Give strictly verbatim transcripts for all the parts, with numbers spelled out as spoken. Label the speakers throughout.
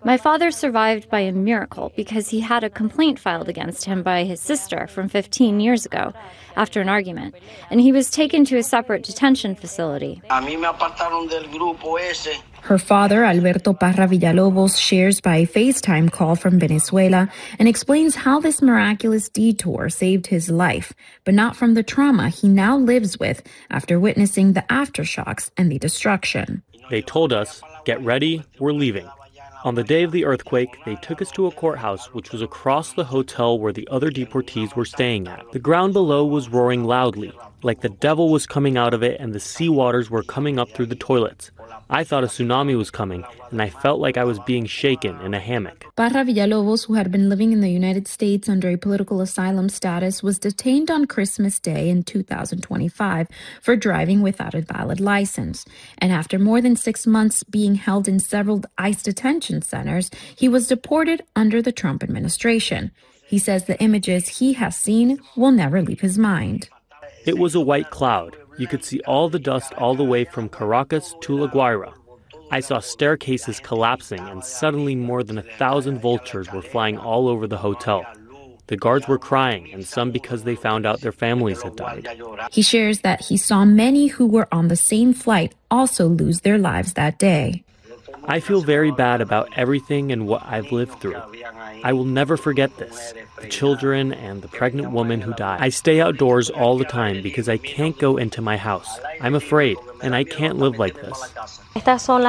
Speaker 1: My father survived by a miracle because he had a complaint filed against him by his sister from fifteen years ago after an argument, and he was taken to a separate detention facility.
Speaker 2: Her father, Alberto Parra Villalobos, shares by FaceTime call from Venezuela and explains how this miraculous detour saved his life, but not from the trauma he now lives with after witnessing the aftershocks and the destruction.
Speaker 3: They told us, "Get ready, we're leaving." On the day of the earthquake, they took us to a courthouse which was across the hotel where the other deportees were staying at. The ground below was roaring loudly, like the devil was coming out of it and the sea waters were coming up through the toilets. I thought a tsunami was coming, and I felt like I was being shaken in a hammock.
Speaker 2: Parra Villalobos, who had been living in the United States under a political asylum status, was detained on Christmas Day in two thousand twenty-five for driving without a valid license. And after more than six months being held in several ICE detention centers, he was deported under the Trump administration. He says the images he has seen will never leave his mind.
Speaker 3: It was a white cloud. You could see all the dust all the way from Caracas to La Guaira. I saw staircases collapsing, and suddenly more than a thousand vultures were flying all over the hotel. The guards were crying, and some because they found out their families had died.
Speaker 2: He shares that he saw many who were on the same flight also lose their lives that day.
Speaker 3: I feel very bad about everything and what I've lived through. I will never forget this, the children and the pregnant woman who died. I stay outdoors all the time because I can't go into my house. I'm afraid, and I can't live like this.
Speaker 2: His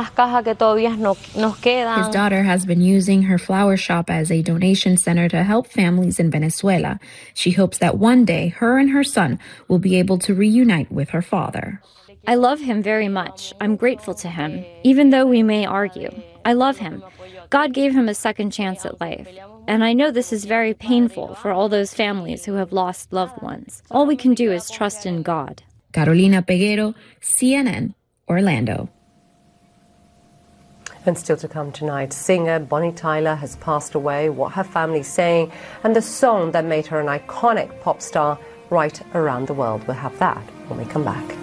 Speaker 2: daughter has been using her flower shop as a donation center to help families in Venezuela. She hopes that one day her and her son will be able to reunite with her father.
Speaker 1: I love him very much. I'm grateful to him, even though we may argue. I love him. God gave him a second chance at life. And I know this is very painful for all those families who have lost loved ones. All we can do is trust in God.
Speaker 2: Carolina Peguero, C N N, Orlando.
Speaker 4: And still to come tonight, singer Bonnie Tyler has passed away, what her family's saying, and the song that made her an iconic pop star right around the world. We'll have that when we come back.